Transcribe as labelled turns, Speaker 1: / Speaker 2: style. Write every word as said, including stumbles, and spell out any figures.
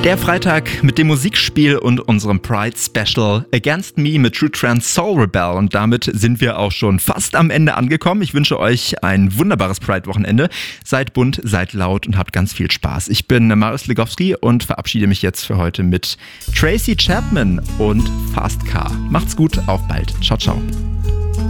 Speaker 1: Der Freitag mit dem Musikspiel und unserem Pride Special Against Me mit True Trans Soul Rebel. Und damit sind wir auch schon fast am Ende angekommen. Ich wünsche euch ein wunderbares Pride-Wochenende. Seid bunt, seid laut und habt ganz viel Spaß. Ich bin Marius Legowski und verabschiede mich jetzt für heute mit Tracy Chapman und Fast Car. Macht's gut, auf bald. Ciao, ciao.